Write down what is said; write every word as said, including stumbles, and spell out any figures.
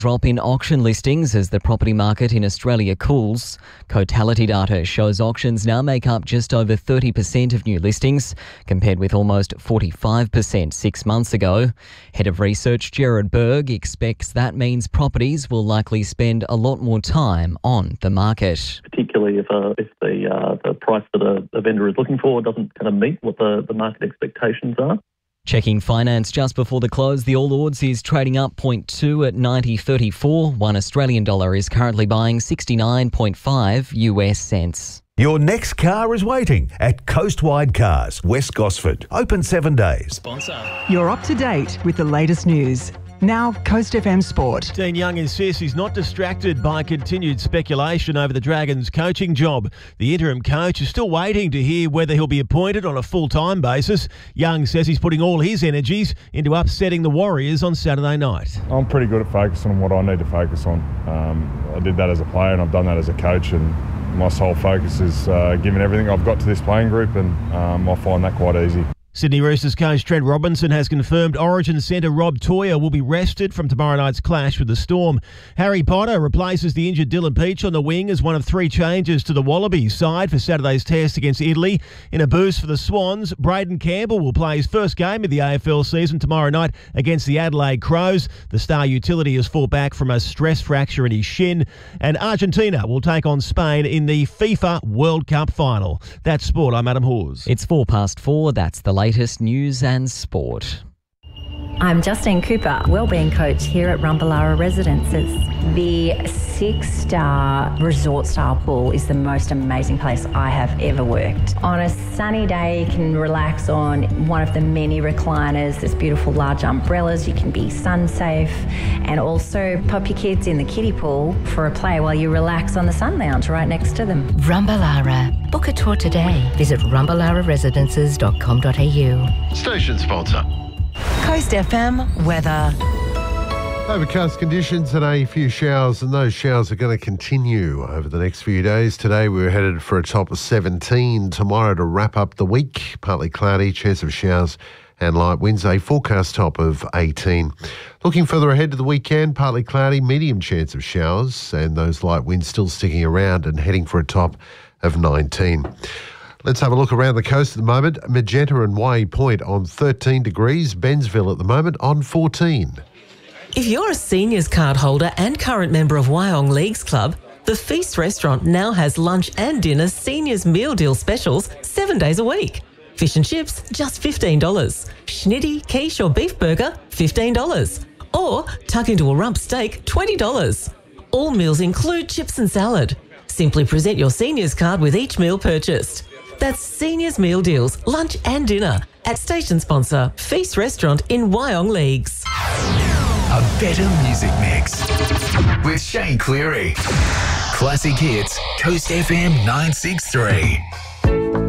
Drop in auction listings as the property market in Australia cools. Cotality data shows auctions now make up just over thirty percent of new listings, compared with almost forty-five percent six months ago. Head of Research Gerard Berg expects that means properties will likely spend a lot more time on the market. Particularly if, uh, if the uh, the price that a, a vendor is looking for doesn't kind of meet what the, the market expectations are. Checking finance just before the close, the All Ords is trading up zero point two at ninety thirty-four. One Australian dollar is currently buying sixty-nine point five U S cents. Your next car is waiting at Coastwide Cars, West Gosford. Open seven days. Sponsor. You're up to date with the latest news. Now, Coast F M Sport. Dean Young insists he's not distracted by continued speculation over the Dragons' coaching job. The interim coach is still waiting to hear whether he'll be appointed on a full-time basis. Young says he's putting all his energies into upsetting the Warriors on Saturday night. I'm pretty good at focusing on what I need to focus on. Um, I did that as a player and I've done that as a coach, and my sole focus is uh, giving everything I've got to this playing group, and um, I find that quite easy. Sydney Roosters coach Trent Robinson has confirmed Origin centre Rob Toyer will be rested from tomorrow night's clash with the Storm. Harry Potter replaces the injured Dylan Peach on the wing as one of three changes to the Wallabies side for Saturday's test against Italy. In a boost for the Swans, Braden Campbell will play his first game of the A F L season tomorrow night against the Adelaide Crows. The star utility has fought back from a stress fracture in his shin. And Argentina will take on Spain in the FIFA World Cup final. That's sport. I'm Adam Hawes. It's four past four. That's the latest news and sport. I'm Justine Cooper, wellbeing coach here at Rumballara Residences. The six-star resort-style pool is the most amazing place I have ever worked. On a sunny day, you can relax on one of the many recliners. There's beautiful large umbrellas. You can be sun-safe, and also pop your kids in the kiddie pool for a play while you relax on the sun lounge right next to them. Rumballara. Book a tour today. Visit rumballara residences dot com dot a u. Station sponsor. Coast F M weather. Overcast conditions and a few showers, and those showers are going to continue over the next few days. Today we're headed for a top of seventeen. Tomorrow to wrap up the week, partly cloudy, chance of showers and light winds, a forecast top of eighteen. Looking further ahead to the weekend, partly cloudy, medium chance of showers, and those light winds still sticking around and heading for a top of nineteen. Let's have a look around the coast at the moment. Magenta and Way Point on thirteen degrees. Bensville at the moment on fourteen. If you're a seniors card holder and current member of Wyong Leagues Club, the Feast Restaurant now has lunch and dinner seniors meal deal specials seven days a week. Fish and chips, just fifteen dollars. Schnitty, quiche or beef burger, fifteen dollars. Or tuck into a rump steak, twenty dollars. All meals include chips and salad. Simply present your seniors card with each meal purchased. That's Seniors Meal Deals, lunch and dinner at station sponsor Feast Restaurant in Wyong Leagues. A better music mix with Shane Cleary. Classic hits, Coast F M nine six three.